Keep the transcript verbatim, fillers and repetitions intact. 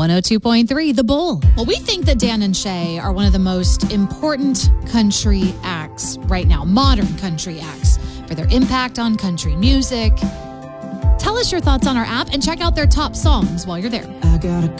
one oh two point three The Bull. Well, we think that Dan and Shay are one of the most important country acts right now, modern country acts, for their impact on country music. Tell us your thoughts on our app and check out their top songs while you're there. I got a